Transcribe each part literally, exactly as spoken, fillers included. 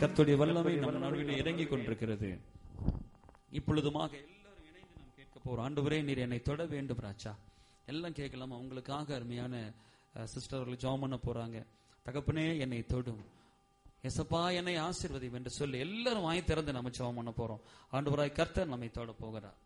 கர்த்தருடைய வல்லமை நம் நடுவில் இறங்கி கொண்டிருக்கிறது. இப்பொழுதுமாக எல்லாரும் இணைந்து நாம் கேட்க போறோம். ஆண்டவரே, நீர் என்னை தொட வேண்டும் ராஜா. எல்லாம் கேட்கலாம். அவங்களுக்காக அருமையான சிஸ்டர்கள் ஜெபம் பண்ண போறாங்க. தகப்பனே, என்னை தொடும், எசப்பா என்னை ஆசீர்வதியும் என்று சொல்லி எல்லாரும் வாய் திறந்து நம்ம ஜெபம் பண்ண போறோம். ஆண்டவராய் கர்த்தர் நம்மை தொட போகிறார்.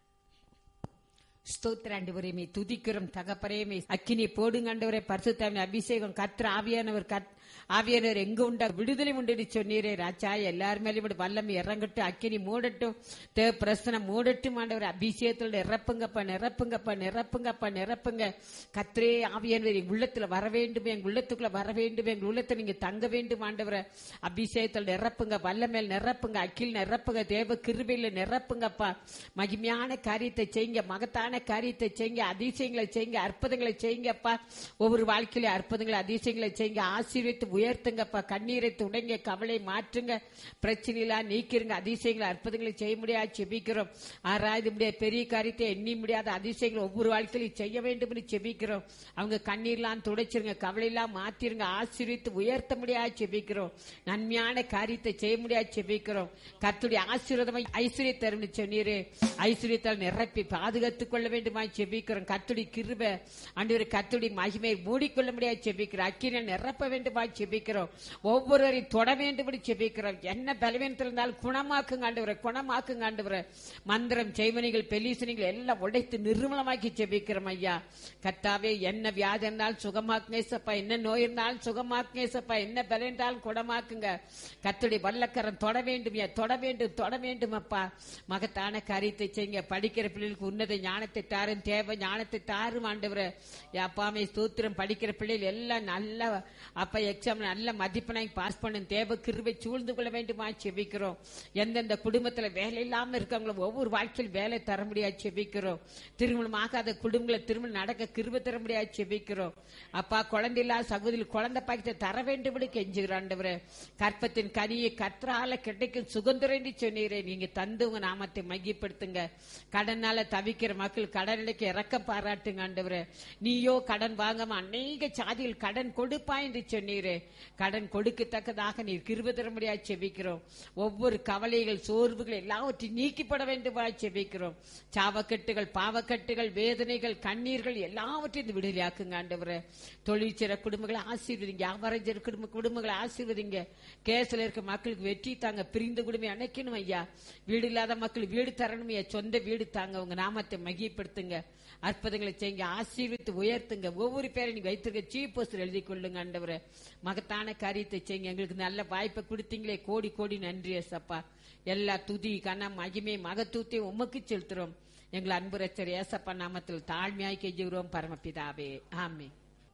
ஸ்தோத்திர ஆண்டவரே, மே துதிக்கிறோம் தகப்பனே. மே அக்கினி போடுங்க ஆண்டவரே. பரிசுத்தாவின் அபிஷேகம் கர்த்தர் ஆவியானவர் கத் ஆவியானவர் எங்க உண்டா விடுதலை உண்டு சொன்னீரே ராஜா. எல்லாரும் மேலும் வல்லமை இறங்கட்டும், அக்கினி மூடட்டும், தேவ பிரசனம் மூடட்டும் ஆண்டவர். அபிஷேகத்தோட நிரப்புங்கப்பா, நிரப்புங்கப்பா, நிரப்புங்கப்பா, நிரப்புங்க கர்த்தரே. ஆவியானவர் எங்க உள்ளத்துல வர வேண்டும், எங்க உள்ளத்துக்குள்ள வர வேண்டும், எங்க உள்ளத்துல நீங்க தங்க வேண்டும் ஆண்டவரை. அபிஷேகத்தில் நிரப்புங்க, வல்லமேல் நிரப்புங்க, அக்கில் நிரப்புங்க, தேவ கிருபையில நிரப்புங்கப்பா. மகிமையான காரியத்தை செய்யுங்க, மகத்தான காரியத்தை செய்யுங்க, அதிசயங்களை செய்யுங்க, அற்புதங்களை செய்யுங்கப்பா. ஒவ்வொரு வாழ்க்கையில அற்புதங்களை அதிசயங்களை செய்யுங்க, ஆசீர்வதித்து உயர்த்துங்கப்பா. கண்ணீரை துடைங்க, கவலை மாற்றுங்க, பிரச்சனைலாம் நீக்கிருங்க, அதிசயங்களை அற்புதங்களை செய்ய முடியாது செபிக்கிறோம். ஆராய்ந்து முடியாத பெரிய காரியத்தை எண்ணி முடியாத அதிசயங்களை ஒவ்வொரு வாழ்க்கையிலும் செய்ய வேண்டும் என்று செபிக்கிறோம். அவங்க கண்ணீர்லாம் துடைச்சிருங்க, கவலையெல்லாம் மாத்திருங்க, ஆசீர்வித்து உயர்த்த முடியாது செபிக்கிறோம். நன்மையான காரியத்தை செய்ய முடியாது செபிக்கிறோம். கர்த்தருடைய ஆசீர்வாதம் ஐஸ்வர்யம் தரும் சொன்னீரே, ஐஸ்வர்யத்தால் நிரப்பி பாதுகாத்துக் கொள்ள வேண்டுமா செபிக்கிறோம். கர்த்தருடைய கிருபை ஆண்டவரே, கர்த்தருடைய மகிமையை மூடிக்கொள்ள முடியாது செபிக்கிறோம். அக்கினை நிரப்ப வேண்டுமா செபிக்கிறோம். ஒவ்வொருவரையும் தொட வேண்டும் செபிக்கிறோம். என்ன பலவீனத்தில் இருந்தாலும் குணமாக்குங்க ஆண்டவரே, குணமாக்குங்க ஆண்டவரே. மந்திரம், செய்வனிகள், பெலிசனிகள் எல்லாம் உடைத்து நிர்மலமாக்கி செபிக்கிறோம் ஐயா. கர்த்தாவே, என்ன வியாதி இருந்தாலும் சுகமாக்குங்கப்பா, என்ன நோய் இருந்தாலும் சுகமாக்குங்கப்பா, என்ன பலம் இருந்தாலும் குணமாக்குங்க. கர்த்தருடைய வல்லக்கரம் தொட வேண்டும், தொட வேண்டும், தொட வேண்டும் அப்பா. மகத்தான காரியத்தை செய்யுங்க. படிக்கிற பிள்ளைகளுக்கு உன்னத ஞானத்தை தாரும், தேவை ஞானத்தை தாரும் ஆண்டவரே. அப்பாமே ஸ்தோத்திரம். படிக்கிற பிள்ளைகள் எல்லாம் நல்ல அப்ப எக்ஸாம் நல்ல மதிப்பெண்ணை பாஸ் பண்ணும், தேவ கிருபை சூழ்ந்து கொள்ள வேண்டுமா செபிக்கிறோம். எந்தெந்த குடும்பத்துல வேலை இல்லாம இருக்காங்களோ ஒவ்வொரு வாழ்க்கையில் வேலை தர முடியாது செபிக்கிறோம். திருமணம் ஆகாத குடும்பங்களை திருமணம் நடக்க கிருபை தர முடியாது செபிக்கிறோம். அப்பா, குழந்தை இல்லாத சகோதரி குழந்தை பாக்கியத்தை தர வேண்டும் கெஞ்சுகிறோம். கற்பத்தின் கனியை கற்றால கிடைக்கும் சுதந்திரம் சொன்னீரே, நீங்க தந்து உங்க நாமத்தை மையப்படுத்துங்க. கடனால தவிக்கிற மக்கள் கடனுக்கு இறக்க பாராட்டுங்க ஆண்டவரே. நீயோ கடன் வாங்காம அநேக சாதிகள் கடன் கொடுப்பாய் என்று சொன்னீரே, கடன் கொடுக்கத்தக்கதாக நீர் கிருபை தர முடியாது செபிக்கிறோம். ஒவ்வொரு கவலைகள், சோர்வுகள் எல்லாவற்றையும் நீக்கிப்பட வேண்டுமா செபிக்கிறோம். சாவக்கட்டுகள், பாவக்கட்டுகள், வேதனைகள், கண்ணீர்கள் எல்லாவற்றையும் விடுதலையாக்குங்க ஆண்டவரே. தொழிற்சிற குடும்பங்களை ஆசீர்வதிங்க, வியாபாரம் குடும்ப குடும்பங்களை ஆசீர்வதிங்க. கேஸ்ல இருக்க மக்களுக்கு வெற்றி தாங்க, பிரிந்து குடும்பம் அணைக்கணும் ஐயா. வீடு இல்லாத மக்கள் வீடு தரணும் ஐயா, சொந்த வீடு தாங்க. உங்க நாமத்தை மகிப்படுத்துங்க, அற்புதங்களை செய்யுங்க, ஆசீர்வித்து உயர்த்துங்க. ஒவ்வொரு பேரை நீங்க வைத்திருக்க சீஃப் போஸ்டர் எழுதி கொள்ளுங்க ஆண்டவரே. மகத்தான காரியத்தை செய்யுங்க. எங்களுக்கு நல்ல வாய்ப்பை கொடுத்தீங்களே, கோடி கோடி நன்றி ஏசப்பா. எல்லா துதி கனம் மகிமை மகத்துவத்தை உமக்கு செலுத்துறோம். எங்கள் அன்பு ரட்சகர் ஏசப்பா நாமத்தில் தாழ்மையாய் கெஞ்சுகிறோம் பரமபிதாவே, ஆமென்.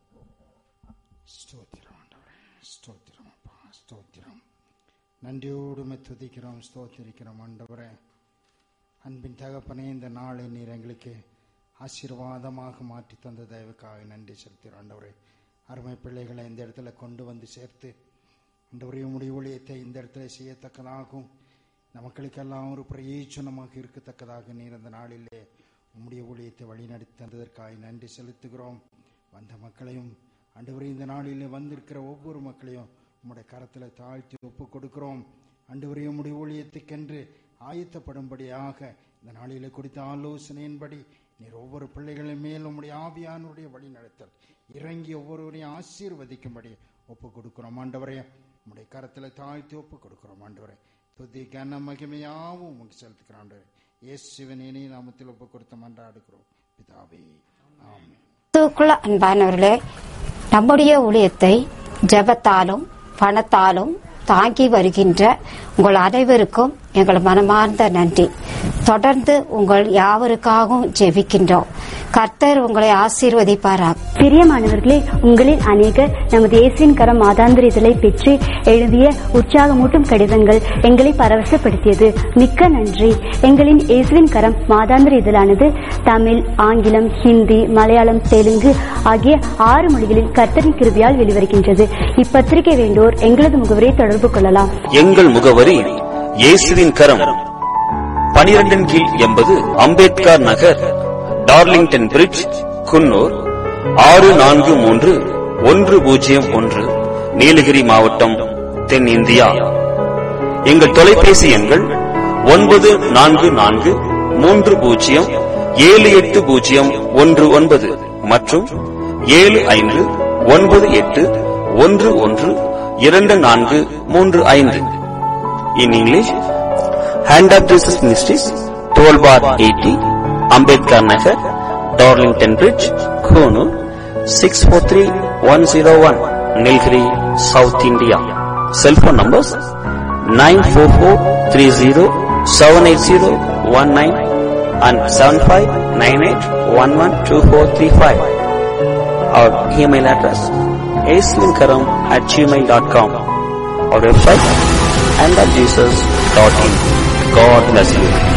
ஸ்தோத்திரம் ஆண்டவரே, ஸ்தோத்திரம் அப்பா, ஸ்தோத்திரம். நன்றியோடு துதிக்கிறோம், ஸ்தோத்திரிக்கிறோம் ஆண்டவரே. அன்பின் தகப்பனே, இந்த நாளை நீர் எங்களுக்கு ஆசீர்வாதமாக மாற்றி தந்த தயவுக்காக நன்றி செலுத்துகிறோம் ஆண்டவரே. அருமை பிள்ளைகளை இந்த இடத்துல கொண்டு வந்து சேர்த்து ஆண்டவரே, உம்முடைய ஊழியத்தை இந்த இடத்துல செய்யத்தக்கதாகவும் இந்த மக்களுக்கெல்லாம் ஒரு பிரயோஜனமாக இருக்கத்தக்கதாக நீர் அந்த நாளிலே உம்முடைய ஊழியத்தை வழிநடத்தி தந்ததற்காக நன்றி செலுத்துகிறோம். வந்த மக்களையும் ஆண்டவரே, இந்த நாளிலே வந்திருக்கிற ஒவ்வொரு மக்களையும் உம்முடைய கரத்தில் தாழ்த்தி ஒப்பு கொடுக்கிறோம் ஆண்டவரே. உம்முடைய ஊழியத்துக்கென்று ஆயத்தப்படும்படியாக இந்த நாளிலே கொடுத்த ஆலோசனையின்படி நீர் ஒவ்வொரு பிள்ளைகளின் மேலும் உம்முடைய ஆவியானுடைய வழி நடத்தல் இறங்கி ஒவ்வொருவரையும் ஆசீர்வதிக்கும்படி ஒப்பு கொடுக்கிறோம் ஆண்டவரே. உம்முடைய கரத்தில் தாழ்த்தி ஒப்பு கொடுக்கிறோம் ஆண்டவரே. துதி கன மகிமையாவும் உமக்கு செலுத்துக்கிறோம் ஆண்டவரே. இயேசுவின் இனிய நாமத்தில் ஒப்பு கொடுத்து மன்றாடுகிறோம் பிதாவே, ஆமென். அன்பானவர்களே, நம்முடைய ஊழியத்தை ஜெபத்தாலும் பணத்தாலும் தாங்கி வருகின்ற உங்கள் அனைவருக்கும் எங்கள் மனமார்ந்த நன்றி. தொடர்ந்து உங்கள் யாவருக்காகவும் ஜெபிக்கின்றோம். கர்த்தர் உங்களை ஆசீர்வதிப்பாராக. பிரியமானவர்களே, உங்களில் அநேகர் நமது இயேசுவின் கரம் மாதாந்திர இதழை பெற்று எழுதிய உற்சாகமூட்டும் கடிதங்கள் எங்களை பரவசப்படுத்தியது. மிக்க நன்றி. எங்களின் இயேசுவின் கரம் மாதாந்திர இதழானது தமிழ், ஆங்கிலம், ஹிந்தி, மலையாளம், தெலுங்கு ஆகிய ஆறு மொழிகளில் கர்த்தரின் கிருபையால் வெளிவருகின்றது. இப்பத்திரிகை வேண்டோர் எங்களது முகவரியை தொடர்பு கொள்ளலாம். எங்கள் முகவரி இயேசுவின் கரம், பனிரெண்டின் கீழ் எண்பது அம்பேத்கர் நகர், டார்லிங்டன் பிரிட்ஜ், குன்னூர் ஆறு நான்கு மூன்று ஒன்று பூஜ்ஜியம் ஒன்று, நீலகிரி மாவட்டம், தென்னிந்தியா. எங்கள் தொலைபேசி எண்கள் ஒன்பது நான்கு நான்கு மூன்று பூஜ்ஜியம் ஏழு எட்டு பூஜ்ஜியம் ஒன்று ஒன்பது மற்றும் ஏழு ஐந்து ஒன்பது எட்டு ஒன்று ஒன்று இரண்டு நான்கு மூன்று ஐந்து. In English, Hand of Jesus Ministries, twelve bar eighty, Ambedkar Nagar, Darlington Bridge, Konoor, six four three one zero one, Nilgiri, South India. Cell phone numbers nine four four three zero seven eight zero one nine and seven five nine eight one one two four three five. Our email address aislinkaram at gmail dot com. Our website hand of jesus dot in. God bless you.